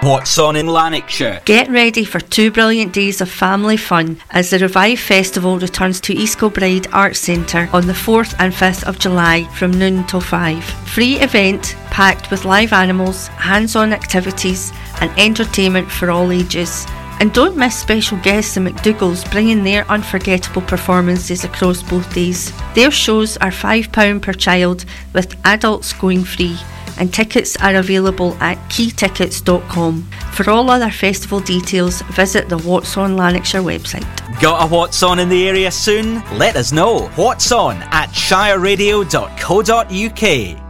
What's on in Lanarkshire? Get ready for 2 brilliant days of family fun as the Revive Festival returns to East Kilbride Arts Centre on the 4th and 5th of July from noon till 5. Free event packed with live animals, hands-on activities and entertainment for all ages. And don't miss special guests the McDougals bringing their unforgettable performances across both days. Their shows are £5 per child with adults going free, and tickets are available at keytickets.com. For all other festival details, visit the What's On Lanarkshire website. Got a What's On in the area soon? Let us know. What's On at shireradio.co.uk.